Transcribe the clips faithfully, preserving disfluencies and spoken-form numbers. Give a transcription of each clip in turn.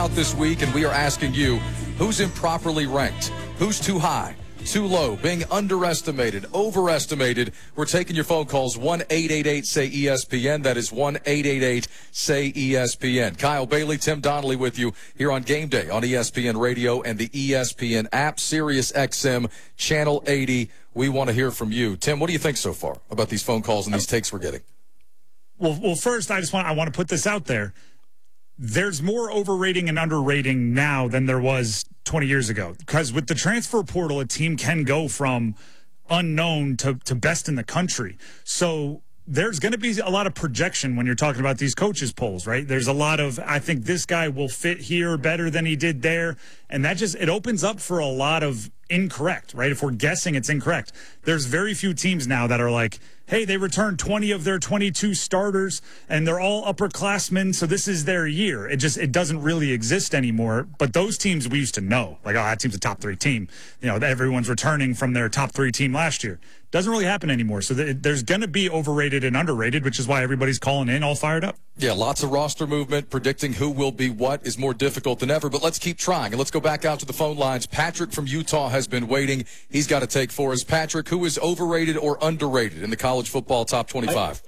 Out this week, and we are asking you, who's improperly ranked? Who's too high? Too low, being underestimated, overestimated? We're taking your phone calls, one eight eight eight say E S P N. That is one eight eight eight say E S P N. Kyle Bailey, Tim Donnelly with you here on Game Day on E S P N Radio and the E S P N app, Sirius X M, Channel eighty. We want to hear from you. Tim, what do you think so far about these phone calls and these takes we're getting? Well, well, first, I just want I want to put this out there. There's more overrating and underrating now than there was twenty years ago. Because with the transfer portal, a team can go from unknown to, to best in the country. So there's going to be a lot of projection when you're talking about these coaches polls, right? There's a lot of, I think this guy will fit here better than he did there. And that just, it opens up for a lot of incorrect, right? If we're guessing, it's incorrect. There's very few teams now that are like, hey, they returned twenty of their twenty-two starters, and they're all upperclassmen, so this is their year. It just it doesn't really exist anymore. But those teams we used to know, like, oh, that team's a top three team. You know, everyone's returning from their top three team last year. Doesn't really happen anymore. So th- there's going to be overrated and underrated, which is why everybody's calling in all fired up. Yeah, lots of roster movement. Predicting who will be what is more difficult than ever. But let's keep trying, and let's go back out to the phone lines. Patrick from Utah has been waiting. He's got a take for us. Patrick, who is overrated or underrated in the college football top twenty-five?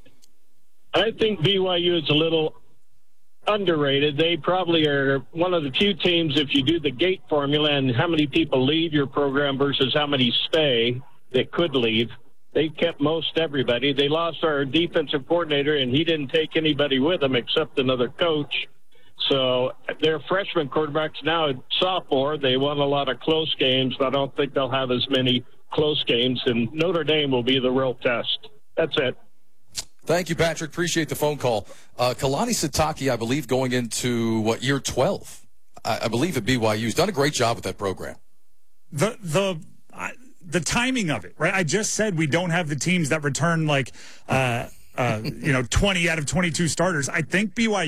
I, I think B Y U is a little underrated. They probably are one of the few teams, if you do the gate formula and how many people leave your program versus how many stay that could leave, they kept most everybody. They lost our defensive coordinator, and he didn't take anybody with him except another coach. So their freshman quarterbacks now at sophomore, they won a lot of close games, but I don't think they'll have as many close games, and Notre Dame will be the real test. That's it. Thank you, Patrick. Appreciate the phone call. Uh, Kalani Sitake, I believe, going into, what, year twelve, I, I believe at B Y U. He's done a great job with that program. The the I, the timing of it, right? I just said we don't have the teams that return, like, uh, uh, you know, twenty out of twenty-two starters. I think B Y U